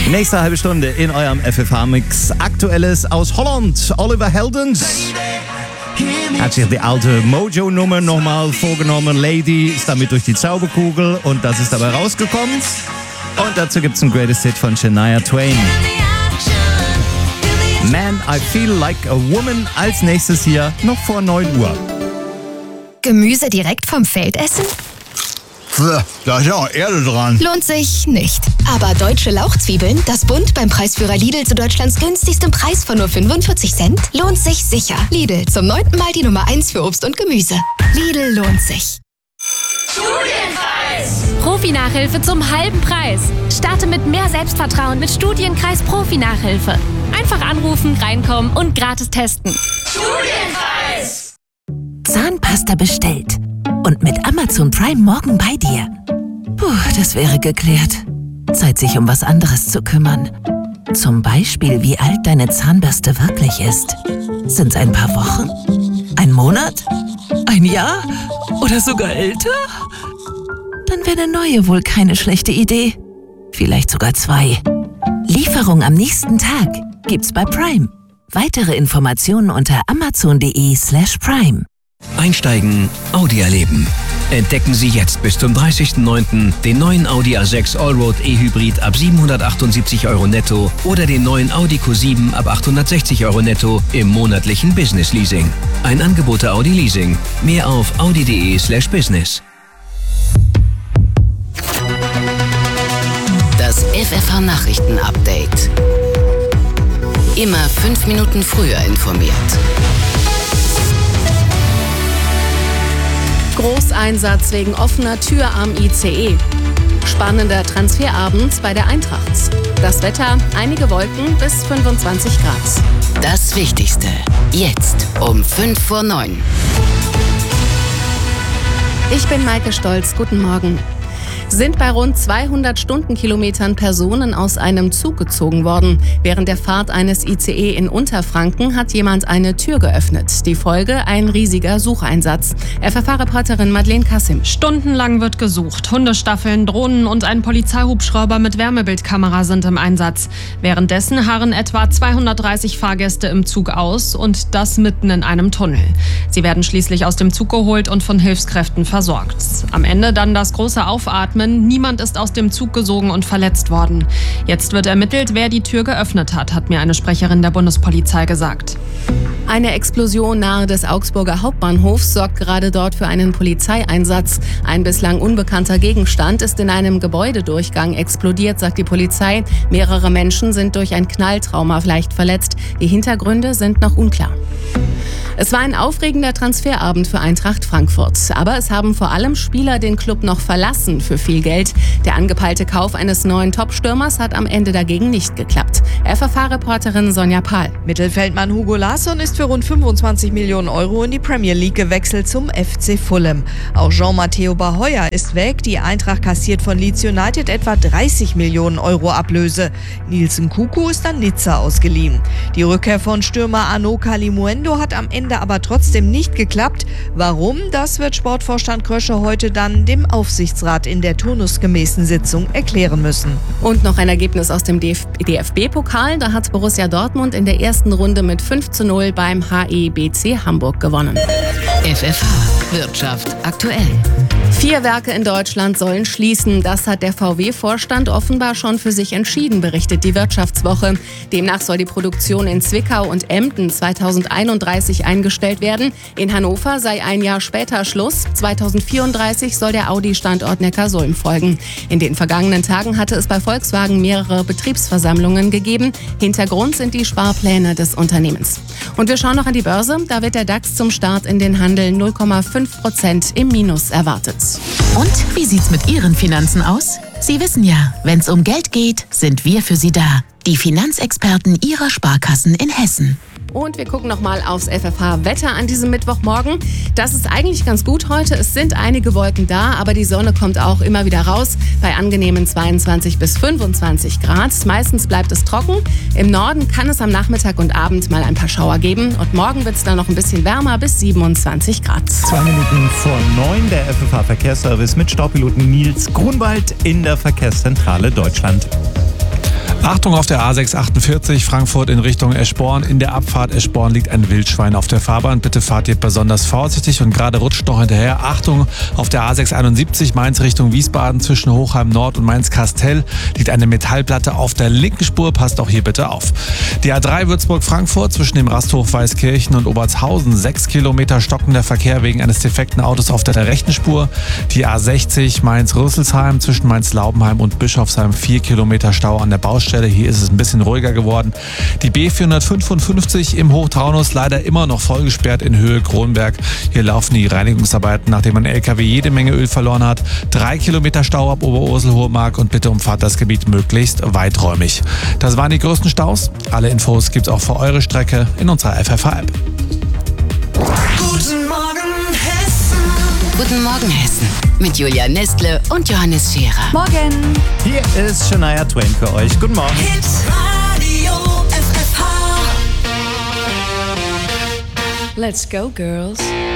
Nächste halbe Stunde in eurem FFH-Mix. Aktuelles aus Holland. Oliver Heldens hat sich die alte Mojo-Nummer nochmal vorgenommen. Lady ist damit durch die Zauberkugel und das ist dabei rausgekommen. Und dazu gibt es einen Greatest Hit von Shania Twain. Man, I Feel Like a Woman als nächstes hier noch vor 9 Uhr. Gemüse direkt vom Feld essen? Da ist ja auch Erde dran. Lohnt sich nicht. Aber deutsche Lauchzwiebeln, das Bund beim Preisführer Lidl zu Deutschlands günstigstem Preis von nur 45 Cent, lohnt sich sicher. Lidl, zum 9. Mal die Nummer 1 für Obst und Gemüse. Lidl lohnt sich. Studienkreis! Profi-Nachhilfe zum halben Preis. Starte mit mehr Selbstvertrauen mit Studienkreis Profi-Nachhilfe. Einfach anrufen, reinkommen und gratis testen. Studienkreis! Zahnpasta bestellt. Und mit Amazon Prime morgen bei dir. Puh, das wäre geklärt. Zeit, sich um was anderes zu kümmern. Zum Beispiel, wie alt deine Zahnbürste wirklich ist. Sind's ein paar Wochen? Ein Monat? Ein Jahr? Oder sogar älter? Dann wäre eine neue wohl keine schlechte Idee. Vielleicht sogar 2. Lieferung am nächsten Tag gibt's bei Prime. Weitere Informationen unter amazon.de/prime. Einsteigen, Audi erleben. Entdecken Sie jetzt bis zum 30.09. den neuen Audi A6 Allroad E-Hybrid ab 778 € netto oder den neuen Audi Q7 ab 860 € netto im monatlichen Business Leasing. Ein Angebot der Audi Leasing. Mehr auf audi.de/business. Das FFH Nachrichten Update. Immer 5 Minuten früher informiert. Großeinsatz wegen offener Tür am ICE. Spannender Transferabend bei der Eintracht. Das Wetter, einige Wolken bis 25 Grad. Das Wichtigste, jetzt um 5 vor 9. Ich bin Maike Stolz, guten Morgen. Sind bei rund 200 Stundenkilometern Personen aus einem Zug gezogen worden. Während der Fahrt eines ICE in Unterfranken hat jemand eine Tür geöffnet. Die Folge, ein riesiger Sucheinsatz. FFH-Reporterin Madeleine Kassim. Stundenlang wird gesucht. Hundestaffeln, Drohnen und ein Polizeihubschrauber mit Wärmebildkamera sind im Einsatz. Währenddessen harren etwa 230 Fahrgäste im Zug aus und das mitten in einem Tunnel. Sie werden schließlich aus dem Zug geholt und von Hilfskräften versorgt. Am Ende dann das große Aufatmen. Niemand ist aus dem Zug gesogen und verletzt worden. Jetzt wird ermittelt, wer die Tür geöffnet hat mir eine Sprecherin der Bundespolizei gesagt. Eine Explosion nahe des Augsburger Hauptbahnhofs sorgt gerade dort für einen Polizeieinsatz. Ein bislang unbekannter Gegenstand ist in einem Gebäudedurchgang explodiert, sagt die Polizei. Mehrere Menschen sind durch ein Knalltrauma leicht verletzt. Die Hintergründe sind noch unklar. Es war ein aufregender Transferabend für Eintracht Frankfurt. Aber es haben vor allem Spieler den Club noch verlassen für viel Geld. Der angepeilte Kauf eines neuen Topstürmers hat am Ende dagegen nicht geklappt. FFH-Reporterin Sonja Pahl. Mittelfeldmann Hugo Larsson ist für rund 25 Millionen € in die Premier League gewechselt zum FC Fulham. Auch Jean-Matteo Bahia ist weg. Die Eintracht kassiert von Leeds United etwa 30 Millionen € Ablöse. Niels Nkuku ist an Nizza ausgeliehen. Die Rückkehr von Stürmer Arnaud Kalimuendo hat am Ende aber trotzdem nicht geklappt. Warum? Das wird Sportvorstand Krösche heute dann dem Aufsichtsrat in der turnusgemäßen Sitzung erklären müssen. Und noch ein Ergebnis aus dem DFB-Pokal. Da hat Borussia Dortmund in der ersten Runde mit 5:0 beim HEBC Hamburg gewonnen. FFH Wirtschaft aktuell. 4 Werke in Deutschland sollen schließen. Das hat der VW-Vorstand offenbar schon für sich entschieden, berichtet die Wirtschaftswoche. Demnach soll die Produktion in Zwickau und Emden 2031 eingestellt werden. In Hannover sei ein Jahr später Schluss. 2034 soll der Audi-Standort Neckarsulm folgen. In den vergangenen Tagen hatte es bei Volkswagen mehrere Betriebsversammlungen gegeben. Hintergrund sind die Sparpläne des Unternehmens. Und wir schauen noch an die Börse. Da wird der DAX zum Start in den Handel 0,5% im Minus erwartet. Und wie sieht's mit Ihren Finanzen aus? Sie wissen ja, wenn's um Geld geht, sind wir für Sie da. Die Finanzexperten Ihrer Sparkassen in Hessen. Und wir gucken nochmal aufs FFH-Wetter an diesem Mittwochmorgen. Das ist eigentlich ganz gut heute. Es sind einige Wolken da, aber die Sonne kommt auch immer wieder raus bei angenehmen 22 bis 25 Grad. Meistens bleibt es trocken. Im Norden kann es am Nachmittag und Abend mal ein paar Schauer geben. Und morgen wird es dann noch ein bisschen wärmer bis 27 Grad. 2 Minuten vor 9 der FFH-Verkehrsservice mit Staupiloten Nils Grunwald in der Verkehrszentrale Deutschland. Achtung auf der A648 Frankfurt in Richtung Eschborn. In der Abfahrt Eschborn liegt ein Wildschwein auf der Fahrbahn. Bitte fahrt ihr besonders vorsichtig und gerade rutscht noch hinterher. Achtung auf der A671 Mainz Richtung Wiesbaden zwischen Hochheim Nord und Mainz-Kastel liegt eine Metallplatte auf der linken Spur. Passt auch hier bitte auf. Die A3 Würzburg-Frankfurt zwischen dem Rasthof Weißkirchen und Obertshausen 6 Kilometer stockender Verkehr wegen eines defekten Autos auf der rechten Spur. Die A60 Mainz-Rüsselsheim zwischen Mainz-Laubenheim und Bischofsheim 4 Kilometer Stau an der Baustelle. Hier ist es ein bisschen ruhiger geworden. Die B455 im Hochtaunus leider immer noch voll gesperrt in Höhe Kronberg. Hier laufen die Reinigungsarbeiten, nachdem ein LKW jede Menge Öl verloren hat. 3 Kilometer Stau ab Oberursel-Hohemark und bitte umfahrt das Gebiet möglichst weiträumig. Das waren die größten Staus. Alle Infos gibt's auch für eure Strecke in unserer FFH-App. Guten Morgen Hessen. Guten Morgen Hessen. Mit Julia Nestle und Johannes Scherer. Morgen. Hier ist Shania Twain für euch. Guten Morgen. Radio FFH. Let's go, girls.